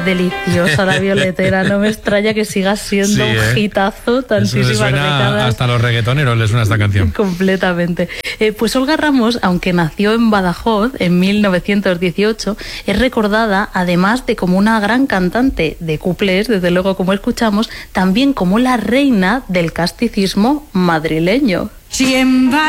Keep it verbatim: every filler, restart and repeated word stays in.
súper deliciosa la violetera, no me extraña que siga siendo Sí, un ¿eh? hitazo tantísimas Eso le suena décadas. hasta a los reggaetoneros les suena esta canción. Completamente. Eh, pues Olga Ramos, aunque nació en Badajoz en mil novecientos dieciocho, es recordada, además de como una gran cantante de cuplés, desde luego como escuchamos, también como la reina del casticismo madrileño. Si en